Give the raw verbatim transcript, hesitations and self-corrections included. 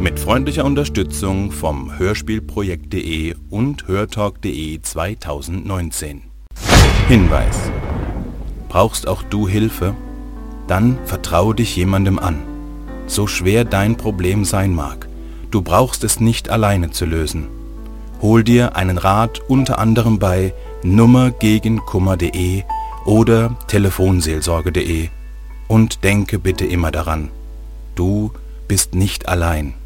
Mit freundlicher Unterstützung vom Hörspielprojekt.de und hörtalk.de zweitausendneunzehn. Hinweis: Brauchst auch du Hilfe? Dann vertraue dich jemandem an. So schwer dein Problem sein mag, du brauchst es nicht alleine zu lösen. Hol dir einen Rat unter anderem bei nummergegenkummer.de oder telefonseelsorge.de und denke bitte immer daran, du bist nicht allein.